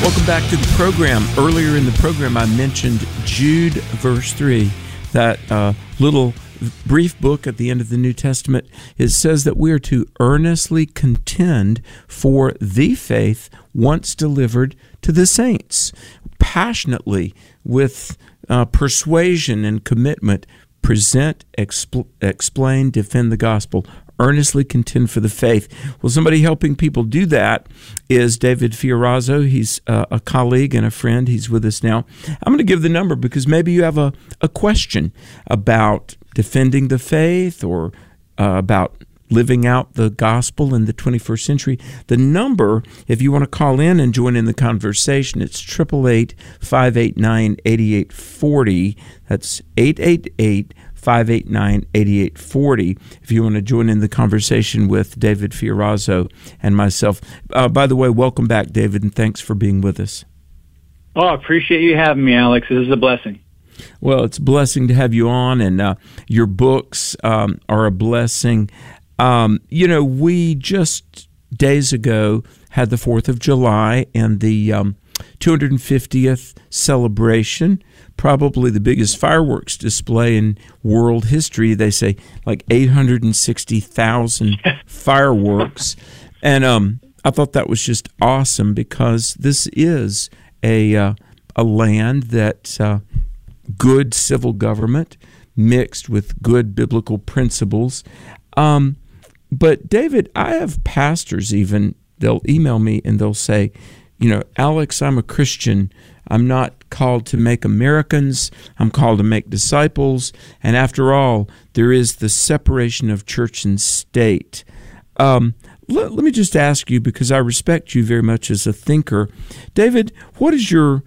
Welcome back to the program. Earlier in the program, I mentioned Jude, verse 3, that little brief book at the end of the New Testament. It says that we are to earnestly contend for the faith once delivered to the saints, passionately, with persuasion and commitment, present, explain, defend the gospel, earnestly contend for the faith. Well, somebody helping people do that is David Fiorazo. He's a colleague and a friend. He's with us now. I'm going to give the number because maybe you have a question about defending the faith or about living out the gospel in the 21st century. The number, if you want to call in and join in the conversation, it's 888-589-8840. That's 888-589-8840 if you want to join in the conversation with David Fiorazo and myself. By the way, welcome back, David, and thanks for being with us. Oh, I appreciate you having me, Alex. This is a blessing. Well, it's a blessing to have you on, and your books are a blessing. We just days ago had the 4th of July and the 250th celebration, probably the biggest fireworks display in world history. They say like 860,000 fireworks. And I thought that was just awesome because this is a land that good civil government mixed with good biblical principles. But David, I have pastors even, they'll email me and they'll say, Alex, I'm a Christian. I'm not called to make Americans. I'm called to make disciples. And after all, there is the separation of church and state. Let me just ask you, because I respect you very much as a thinker, David, what are your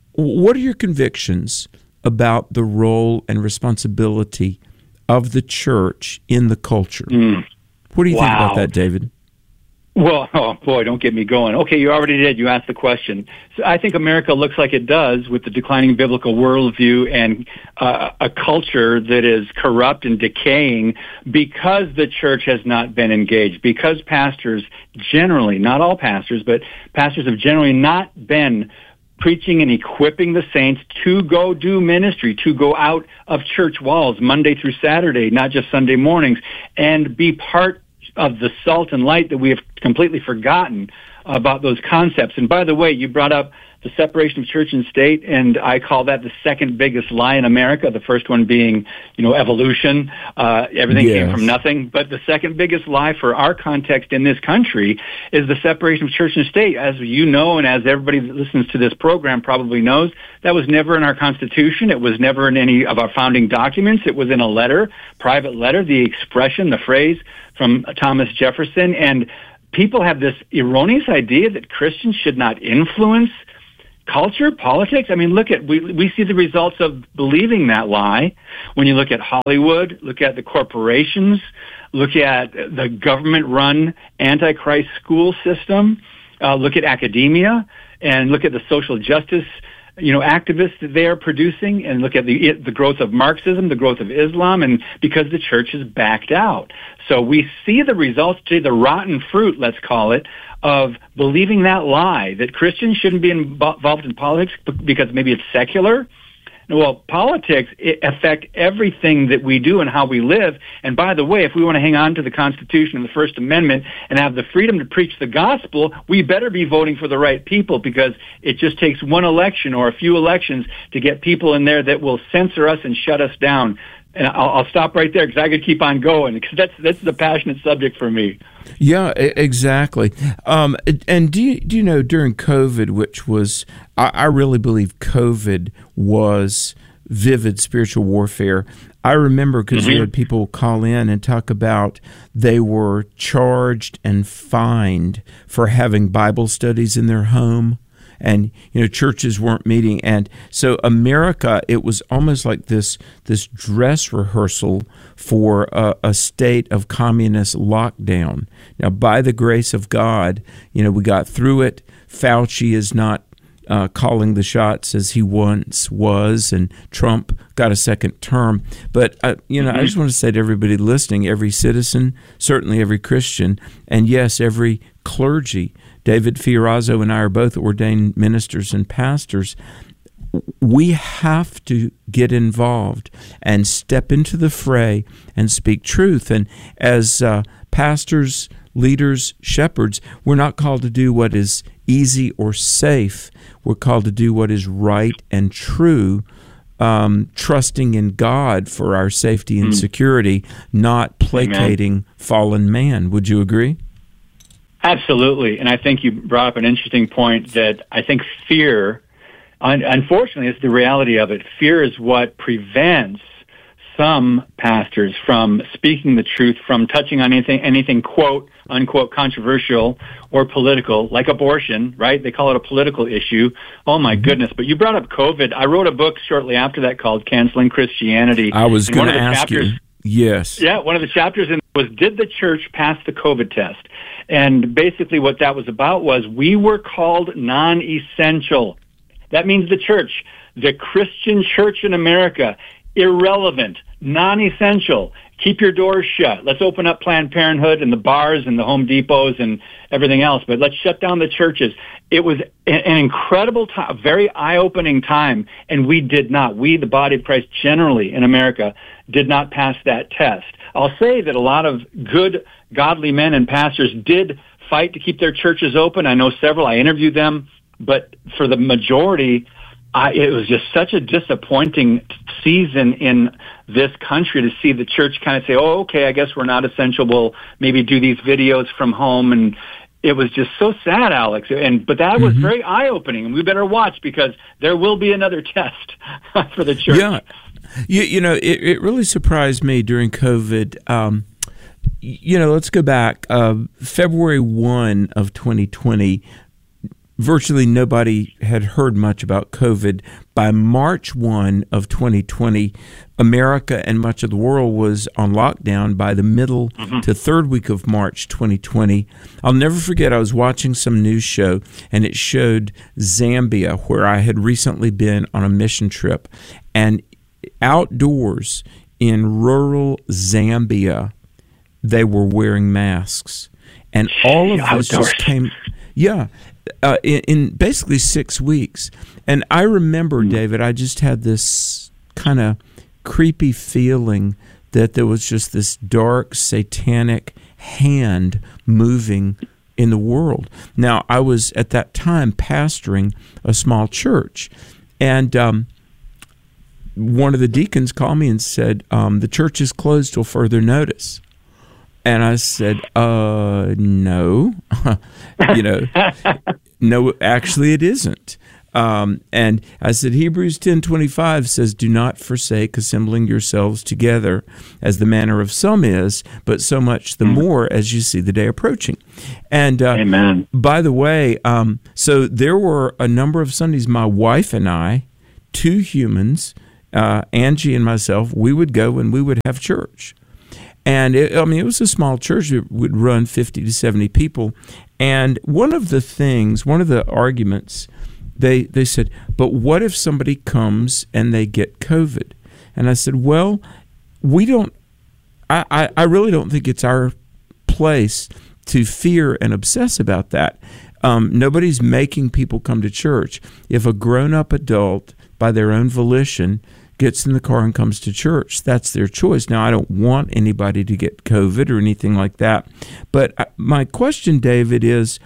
convictions about the role and responsibility of the church in the culture? What do you think about that, David? Well, oh boy, don't get me going. Okay, you already did. You asked the question. So I think America looks like it does with the declining biblical worldview and a culture that is corrupt and decaying because the church has not been engaged, because pastors generally, not all pastors, but pastors have generally not been preaching and equipping the saints to go do ministry, to go out of church walls Monday through Saturday, not just Sunday mornings, and be part of the salt and light that we have completely forgotten about those concepts. And by the way, you brought up the separation of church and state, and I call that the second biggest lie in America, the first one being, evolution. Everything came from nothing. But the second biggest lie for our context in this country is the separation of church and state. As you know, and as everybody that listens to this program probably knows, that was never in our Constitution. It was never in any of our founding documents. It was in a letter, private letter, the expression, the phrase from Thomas Jefferson. And people have this erroneous idea that Christians should not influence culture, politics. I mean, we see the results of believing that lie when you look at Hollywood, look at the corporations, look at the government-run antichrist school system, look at academia, and look at the social justice activists that they are producing, and look at the growth of Marxism, the growth of Islam, and because the church is backed out. So we see the results, the rotten fruit, let's call it, of believing that lie, that Christians shouldn't be involved in politics because maybe it's secular. Well, politics affect everything that we do and how we live. And by the way, if we want to hang on to the Constitution and the First Amendment and have the freedom to preach the gospel, we better be voting for the right people, because it just takes one election or a few elections to get people in there that will censor us and shut us down. And I'll stop right there because I could keep on going, because that's the passionate subject for me. Yeah, exactly. And do you know, during COVID, which was, I really believe COVID was vivid spiritual warfare. I remember because we had people call in and talk about they were charged and fined for having Bible studies in their home. And, churches weren't meeting. And so America, it was almost like this dress rehearsal for a state of communist lockdown. Now, by the grace of God, we got through it. Fauci is not calling the shots as he once was, and Trump got a second term. But, I just want to say to everybody listening, every citizen, certainly every Christian, and yes, every clergy, David Fiorazo and I are both ordained ministers and pastors. We have to get involved and step into the fray and speak truth. And as pastors, leaders, shepherds, we're not called to do what is easy or safe. We're called to do what is right and true, trusting in God for our safety and security, not placating fallen man. Would you agree? Absolutely. And I think you brought up an interesting point that I think fear, unfortunately, it's the reality of it. Fear is what prevents some pastors from speaking the truth, from touching on anything quote, unquote, controversial or political, like abortion, right? They call it a political issue. Oh, my goodness. But you brought up COVID. I wrote a book shortly after that called Canceling Christianity. I was going to ask you. Yes. Yeah, one of the chapters in it was, did the church pass the COVID test? And basically what that was about was we were called non-essential. That means the church, the Christian church in America, irrelevant, non-essential. Keep your doors shut. Let's open up Planned Parenthood and the bars and the Home Depots and everything else, but let's shut down the churches. It was an incredible time, a very eye-opening time, and we did not. We, the body of Christ generally in America, did not pass that test. I'll say that a lot of good, godly men and pastors did fight to keep their churches open. I know several. I interviewed them, but for the majority, it was just such a disappointing season in this country to see the church kind of say, oh, okay, I guess we're not essential. We'll maybe do these videos from home. And it was just so sad, Alex. But that was very eye-opening, and we better watch because there will be another test for the church. Yeah. You know, it really surprised me during COVID. Let's go back. February 1 of 2020, virtually nobody had heard much about COVID. By March 1 of 2020, America and much of the world was on lockdown by the middle to third week of March 2020. I'll never forget, I was watching some news show, and it showed Zambia, where I had recently been on a mission trip. And outdoors in rural Zambia, they were wearing masks. And all of this just came... Yeah. In basically 6 weeks. And I remember, David, I just had this kind of creepy feeling that there was just this dark, satanic hand moving in the world. Now, I was at that time pastoring a small church, and one of the deacons called me and said, the church is closed till further notice. And I said, no, no, actually it isn't. And I said, Hebrews 10:25 says, do not forsake assembling yourselves together as the manner of some is, but so much the more as you see the day approaching. And Amen. By the way, so there were a number of Sundays, my wife and I, two humans, Angie and myself, we would go and we would have church. And it was a small church. It would run 50 to 70 people. And one of the arguments, they said, but what if somebody comes and they get COVID? And I said, well, I really don't think it's our place to fear and obsess about that. Nobody's making people come to church. If a grown-up adult, by their own volition, gets in the car and comes to church, that's their choice. Now, I don't want anybody to get COVID or anything like that. But my question, David, is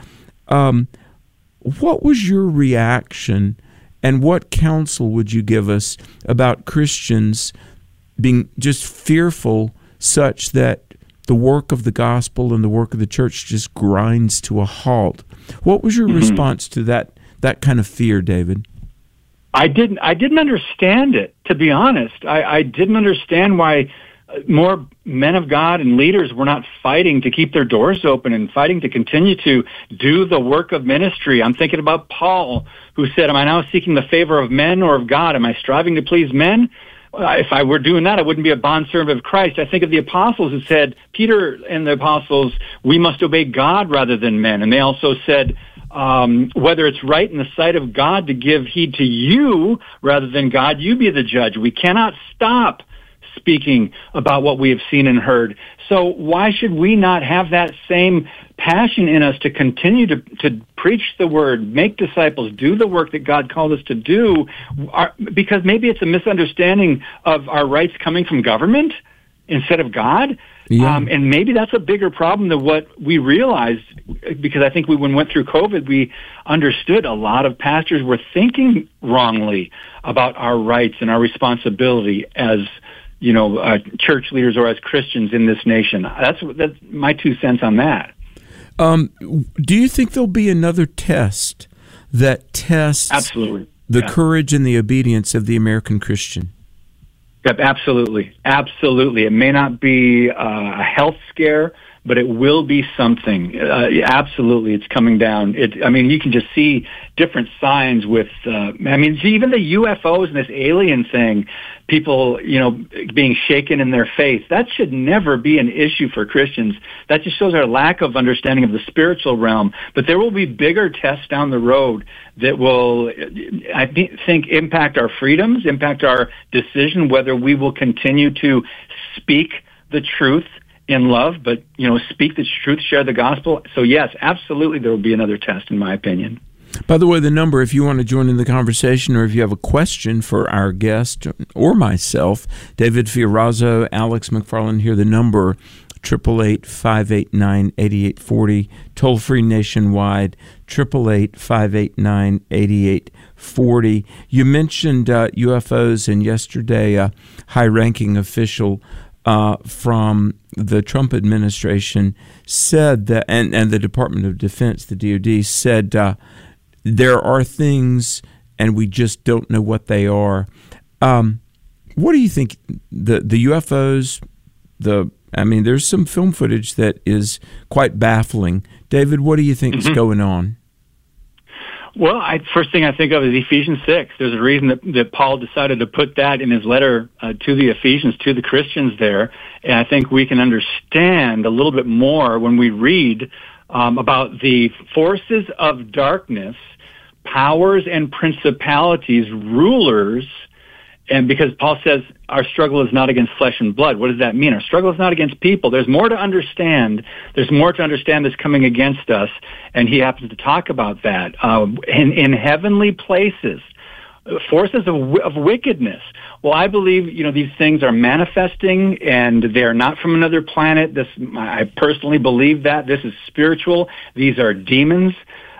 what was your reaction and what counsel would you give us about Christians being just fearful such that the work of the gospel and the work of the church just grinds to a halt? What was your response to that kind of fear, David? I didn't understand it, to be honest. I didn't understand why more men of God and leaders were not fighting to keep their doors open and fighting to continue to do the work of ministry. I'm thinking about Paul, who said, am I now seeking the favor of men or of God? Am I striving to please men? If I were doing that, I wouldn't be a bondservant of Christ. I think of the apostles who said, Peter and the apostles, we must obey God rather than men. And they also said, whether it's right in the sight of God to give heed to you rather than God, you be the judge. We cannot stop speaking about what we have seen and heard. So why should we not have that same passion in us to continue to preach the word, make disciples, do the work that God called us to do? Because maybe it's a misunderstanding of our rights coming from government instead of God. Yeah. And maybe that's a bigger problem than what we realized, because I think when we went through COVID, we understood a lot of pastors were thinking wrongly about our rights and our responsibility as, church leaders or as Christians in this nation. That's my 2 cents on that. Do you think there'll be another test that tests Absolutely. the courage and the obedience of the American Christian? Yep, absolutely. Absolutely. It may not be a health scare, but it will be something. Absolutely, it's coming down. You can just see different signs with, even the UFOs and this alien thing, people, being shaken in their faith. That should never be an issue for Christians. That just shows our lack of understanding of the spiritual realm. But there will be bigger tests down the road that will, I think, impact our freedoms, impact our decision whether we will continue to speak the truth in love, but, speak the truth, share the gospel. So, yes, absolutely, there will be another test, in my opinion. By the way, the number, if you want to join in the conversation or if you have a question for our guest or myself, David Fiorazo, Alex McFarland here, the number 888-589-8840, toll-free nationwide, 888-589-8840. You mentioned UFOs, and yesterday a high-ranking official from the Trump administration said that, and the Department of Defense, the DoD, said there are things and we just don't know what they are. What do you think the UFOs, there's some film footage that is quite baffling. David, what do you think is going on? Well, first thing I think of is Ephesians 6. There's a reason that Paul decided to put that in his letter to the Ephesians, to the Christians there. And I think we can understand a little bit more when we read about the forces of darkness, powers and principalities, rulers. And because Paul says our struggle is not against flesh and blood. What does that mean? Our struggle is not against people. There's more to understand. There's more to understand that's coming against us. And he happens to talk about that. In heavenly places, forces of wickedness. Well, I believe, these things are manifesting and they're not from another planet. I personally believe that. This is spiritual. These are demons.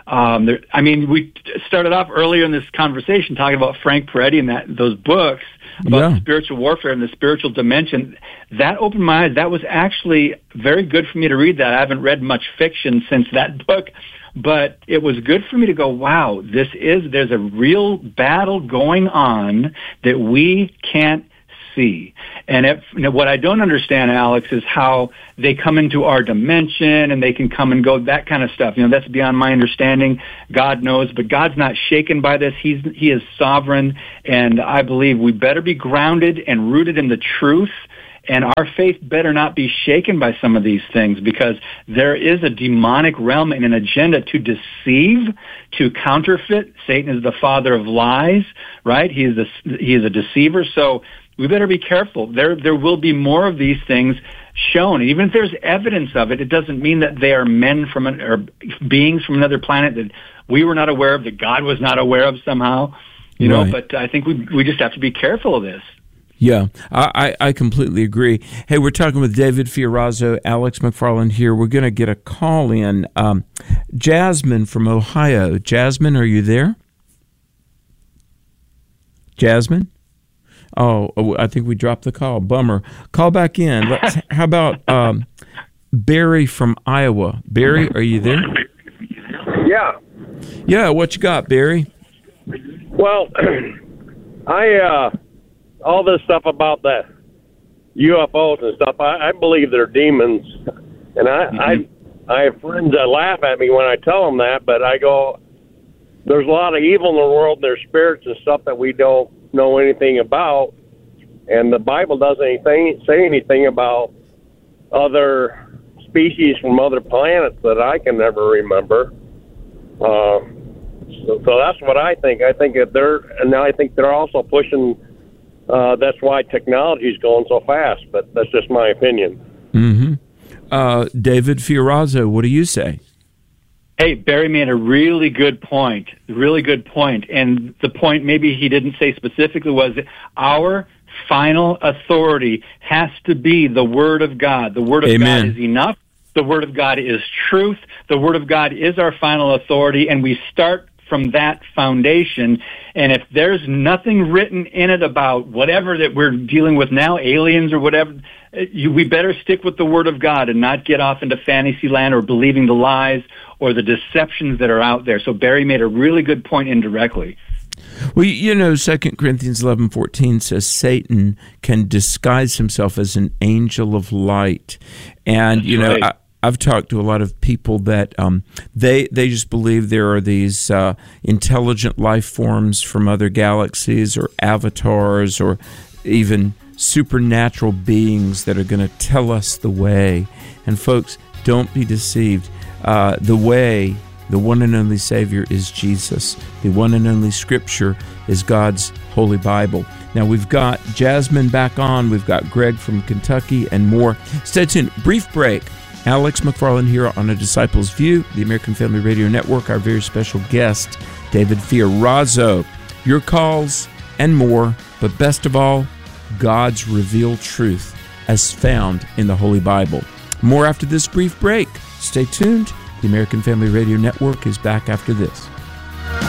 We started off earlier in this conversation talking about Frank Peretti and those books about spiritual warfare and the spiritual dimension. That opened my eyes. That was actually very good for me to read that. I haven't read much fiction since that book, but it was good for me to go, wow, there's a real battle going on that we can't see. And what I don't understand, Alex, is how they come into our dimension and they can come and go, that kind of stuff. That's beyond my understanding. God knows, but God's not shaken by this. He is sovereign, and I believe we better be grounded and rooted in the truth, and our faith better not be shaken by some of these things, because there is a demonic realm and an agenda to deceive, to counterfeit. Satan is the father of lies, right? He is a deceiver. So we better be careful. There will be more of these things shown. Even if there's evidence of it, it doesn't mean that they are men or beings from another planet that we were not aware of, that God was not aware of somehow. Right. But I think we just have to be careful of this. Yeah, I completely agree. Hey, we're talking with David Fiorazo, Alex McFarland here. We're going to get a call in. Jasmine from Ohio. Jasmine, are you there? Jasmine? Oh, I think we dropped the call. Bummer. Call back in. How about Barry from Iowa? Barry, are you there? Yeah. Yeah, what you got, Barry? Well, all this stuff about the UFOs and stuff, I believe they're demons. And I have friends that laugh at me when I tell them that, but I go, there's a lot of evil in the world, and there's spirits and stuff that we don't know anything about, and the Bible doesn't say anything about other species from other planets that I can never remember. So that's what I think. I think that they're also pushing That's why technology is going so fast, but that's just my opinion. David Fiorazo, what do you say? Hey, Barry made a really good point. And the point maybe he didn't say specifically was our final authority has to be the Word of God. The Word of Amen. God is enough. The Word of God is truth. The Word of God is our final authority, and we start from that foundation. And if there's nothing written in it about whatever that we're dealing with now, aliens or whatever, we better stick with the Word of God and not get off into fantasy land or believing the lies or the deceptions that are out there. So Barry made a really good point indirectly. Well, 2 Corinthians 11:14 says Satan can disguise himself as an angel of light. And, That's right. I've talked to a lot of people that they just believe there are these intelligent life forms from other galaxies or avatars or even supernatural beings that are going to tell us the way. And folks, don't be deceived. The way, the one and only Savior is Jesus. The one and only Scripture is God's Holy Bible. Now, we've got Jasmine back on. We've got Greg from Kentucky and more. Stay tuned. Brief break. Alex McFarland here on A Disciple's View, the American Family Radio Network. Our very special guest, David Fiorazo. Your calls and more, but best of all, God's revealed truth as found in the Holy Bible. More after this brief break. Stay tuned. The American Family Radio Network is back after this.